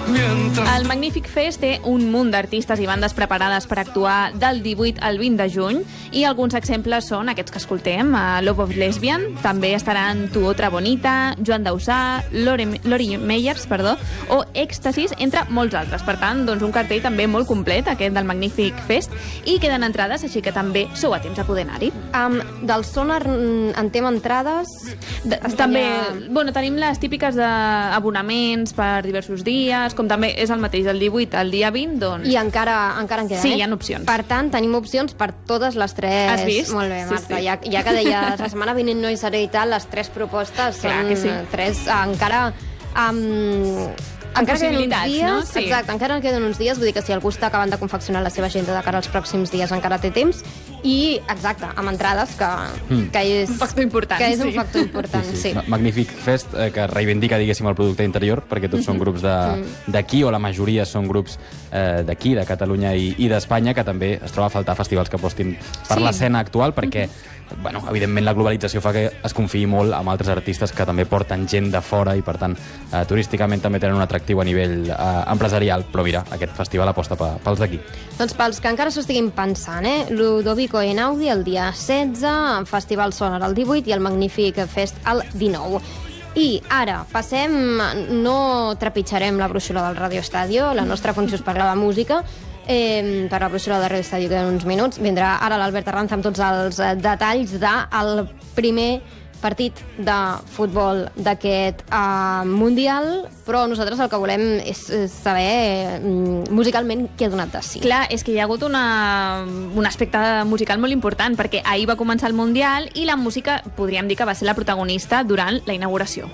El Magnífic Fest té un munt d'artistes i bandes preparades per actuar del 18 al 20 de juny i alguns exemples són aquests que escoltem, Love of Lesbian, també estaran Tu Otra Bonita, Joan Dausà, Lori Meyers, o Èxtasis, entre molts altres. Per tant, doncs un cartell també molt complet, aquest del Magnífic Fest, i queden entrades, així que també sou a temps de poder anar-hi. Del Sonar en tema entrades? També, bueno, tenim les típiques d'abonaments per diversos dies, com també és el mateix, del 18 al dia 20, doncs... I encara en queden, Sí, hi ha opcions. Per tant, tenim opcions per totes les tres. Has vist? Molt bé, Marta. Sí. Ja que deies, la setmana vinent no hi seré i tal, les tres propostes són tres encara... encara queden uns dies, no? Sí. Exacte, encara queden uns dies, vull dir que si algú està acabant de confeccionar la seva agenda de cara als pròxims dies encara té temps, i exacte, amb entrades que és un factor important. Que és un factor important, sí. Magnífic Fest, que reivindica, diguéssim, el producte interior, perquè tots són grups d'aquí, o la majoria són grups d'aquí, de Catalunya i d'Espanya, que també es troba a faltar festivals que apostin per l'escena actual, perquè bueno, evidentment la globalització fa que es confiï molt amb altres artistes que també porten gent de fora i per tant turísticament també tenen un atractiu a nivell empresarial, però mira, aquest festival aposta pels d'aquí. Doncs pels que encara s'ho estiguin pensant, Ludovico Einaudi el dia 16, Festival Sonar el 18 i el Magnífic Fest el 19. I ara passem, no trepitjarem la brúixola del Radio Estadio, la nostra funció és parlar de música, per la brúixola de Radio Estadio queden uns minuts. Vindrà ara l'Albert Arranz amb tots els detalls del primer partit de futbol d'aquest Mundial, però nosaltres el que volem és saber musicalment què ha donat de si. Clar, és que hi ha hagut un aspecte musical molt important, perquè ahir va començar el Mundial i la música podríem dir que va ser la protagonista durant la inauguració.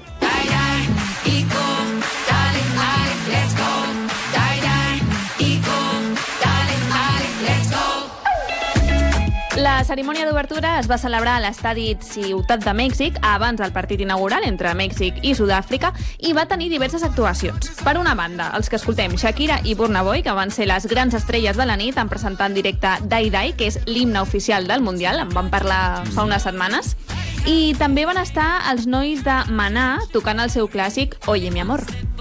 La cerimònia d'obertura es va celebrar a l'estadi Ciutat de Mèxic abans del partit inaugural entre Mèxic i Sud-àfrica i va tenir diverses actuacions. Per una banda, els que escoltem, Shakira i Burna Boy, que van ser les grans estrelles de la nit, han presentat en directe Die Die, que és l'himne oficial del Mundial, en vam parlar fa unes setmanes, i també van estar els nois de Maná tocant el seu clàssic Oye mi amor.